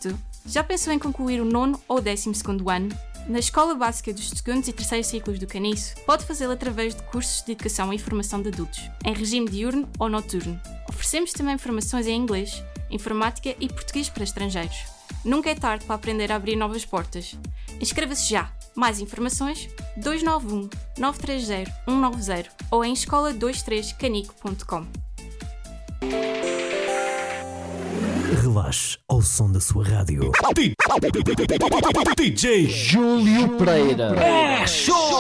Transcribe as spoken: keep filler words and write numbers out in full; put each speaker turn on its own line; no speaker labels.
tu, já pensou em concluir o nono ou décimo segundo ano? Na Escola Básica dos segundos e terceiros ciclos do Caniço, pode fazê-lo através de cursos de Educação e Formação de Adultos, em regime diurno ou noturno. Oferecemos também formações em inglês, informática e português para estrangeiros. Nunca é tarde para aprender a abrir novas portas. Inscreva-se já! Mais informações dois nove um, nove três zero, um nove zero ou em escola vinte e três canico ponto com.
Relaxe ao som da sua rádio.
D J Júlio Pereira. É show!